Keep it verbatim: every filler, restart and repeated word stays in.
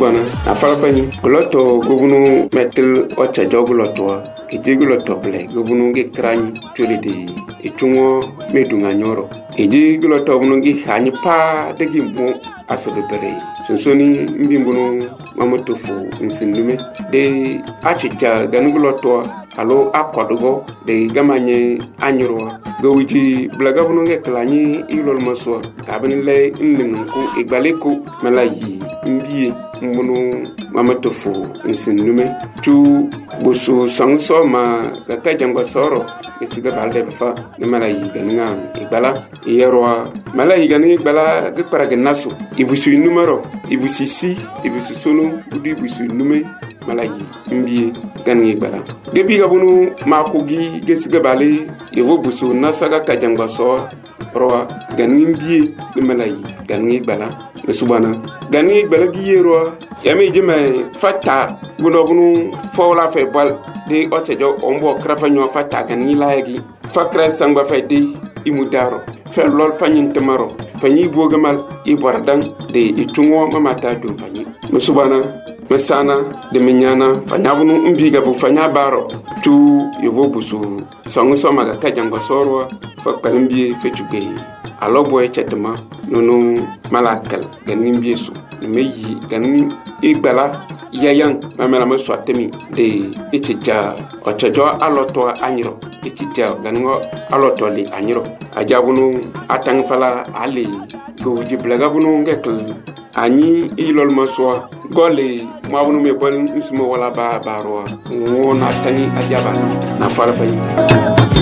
subana na fala fani loto gobunu metel ocha joguloto ejiguloto ble gobunu ge krani tulidi itungo medunga nyoro ejiguloto bunu gi hani pa degi mo asabere sonsoni mbimbuno mamotofu nsindume de achicha ganuguloto alo akodugo de gamanye anyuro gowiji blaga bunu ge klani ilol maso kabin le ndinku igbaleko malayi mbiye mbunu mamotofu nsindume tu busu sangso ma kaka jangwa soro esiga balde fa ne malayi ganinga igbala yerwa malayi ganinga igbala ge paraga naso ibusu numero ibusu si ibusu sonu budi ibusu nume malayi mbiye ganinga igbala gebi gabunu makugi gesiga bale yevo busu nasaga kajangwa soro roa ganinga mbiye ne malayi ganinga igbala mesubana ganinga igbala gi yerwa yami jeme fata buno bunu fawla fe bal de otejo ombo krafa nyo fata ganinga layagi fakra sangba fe de imudaro fe lol fanyin temaro fanyi bogamal ibardan de itungo mamata dum fanyi mesubana mesana de minyana fanyabunu mbiga bu fanya baro tu yevo busu sangu soma ga kajango sorwa fakpalimbi fe tuge alobo e chetma nono malakal ganin biesu meyi ganin igbala yayan mamela ma swatemi de ichija ochajo aloto anyiro ichija ganingo aloto li anyiro ajabunu atang fala ali gowji blaga bunu ngekl ani ilol maswa gole mabunu me bol ismo wala ba barwa wona tani ajaba na fala fani